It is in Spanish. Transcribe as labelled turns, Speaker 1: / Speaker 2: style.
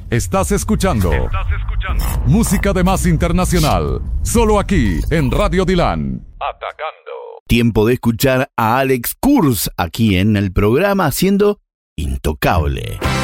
Speaker 1: Estás escuchando música de más internacional, solo aquí en Radio Dylan. Atacando.
Speaker 2: Tiempo de escuchar a Alex Kurz aquí en el programa haciendo Intocable.